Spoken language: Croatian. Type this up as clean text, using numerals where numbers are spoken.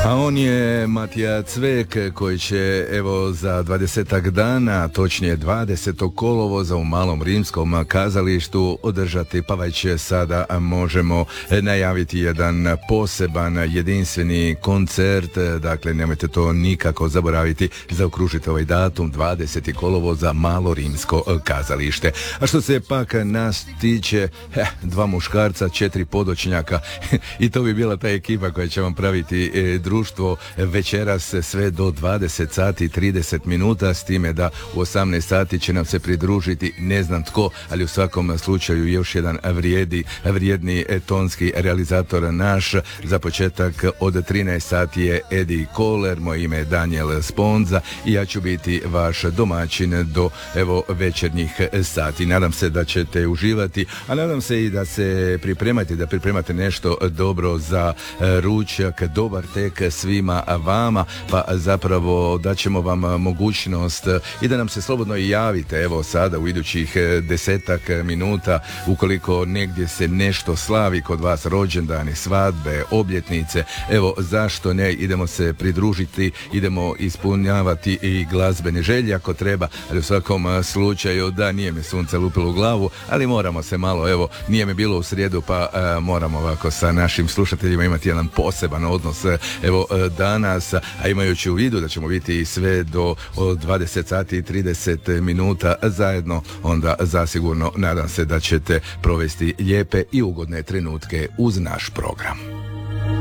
A on je Matija Cvek koji će evo za 20-ak dana, točnije 20. kolovoza u Malom rimskom kazalištu održati, pa već sada možemo najaviti jedan poseban jedinstveni koncert. Dakle, nemojte to nikako zaboraviti, zaokružite ovaj datum 20. kolovoza Malo rimsko kazalište. A što se pak nas tiče, dva muškarca, 4 podočnjaka i to bi bila ta ekipa koja će vam praviti društvo večeras sve do 20 sati 30 minuta, s time da u 18 sati će nam se pridružiti ne znam tko, ali u svakom slučaju još jedan vrijedni tonski realizator naš. Za početak od 13 sati je Eddie Kohler, moje ime je Daniel Sponza i ja ću biti vaš domaćin do evo večernjih sati. Nadam se da ćete uživati, a nadam se i da se pripremate nešto dobro za ručak, dobar tek svima vama, pa zapravo daćemo vam mogućnost i da nam se slobodno i javite evo sada u idućih 10 minuta ukoliko negdje se nešto slavi kod vas, rođendani, svadbe, obljetnice, evo zašto ne, idemo se pridružiti, idemo ispunjavati i glazbene želje ako treba, ali u svakom slučaju da nije mi sunce lupilo u glavu, ali moramo se malo, evo nije mi bilo u srijedu pa moramo ovako sa našim slušateljima imati jedan poseban odnos evo danas, a imajući u vidu da ćemo biti sve do 20 sati i 30 minuta zajedno, onda zasigurno nadam se da ćete provesti lijepe i ugodne trenutke uz naš program.